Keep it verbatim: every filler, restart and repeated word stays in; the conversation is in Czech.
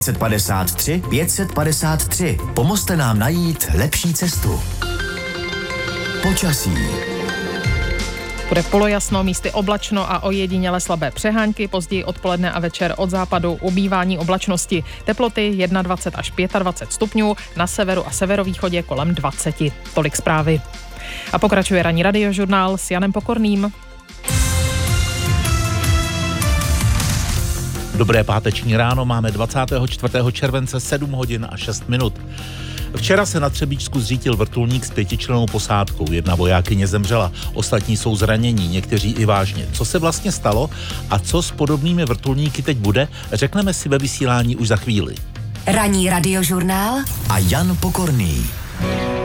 pět padesát tři pět padesát tři. Pomozte nám najít lepší cestu. Počasí. Bude polojasno, místy oblačno a ojediněle slabé přehánky, později odpoledne a večer od západu ubývání oblačnosti. Teploty dvacet jedna až dvacet pět stupňů, na severu a severovýchodě kolem dvacet. Tolik zprávy. A pokračuje ranní radiožurnál s Janem Pokorným. Dobré páteční ráno, máme dvacátého čtvrtého července, sedm hodin a šest minut. Včera se na Třebíčsku zřítil vrtulník s pětičlennou posádkou. Jedna vojákyně zemřela, ostatní jsou zranění, někteří i vážně. Co se vlastně stalo a co s podobnými vrtulníky teď bude, řekneme si ve vysílání už za chvíli. Ranní radiožurnál a Jan Pokorný.